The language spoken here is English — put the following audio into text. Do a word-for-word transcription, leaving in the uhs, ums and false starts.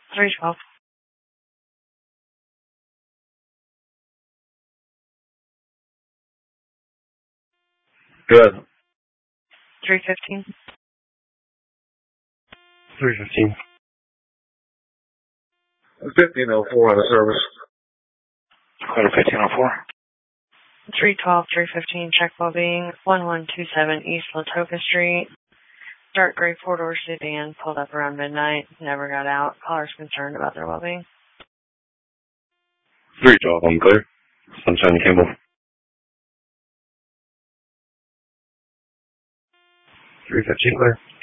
three twelve. Good. three fifteen. three fifteen. fifteen oh four on the service. Quarter fifteen oh four. three twelve, three fifteen, check well-being, one one two seven East Latoka Street. Dark gray four-door sedan, pulled up around midnight, never got out. Caller's concerned about their well-being. three twelve, I'm clear. Sunshine Kimball. three fifteen clear.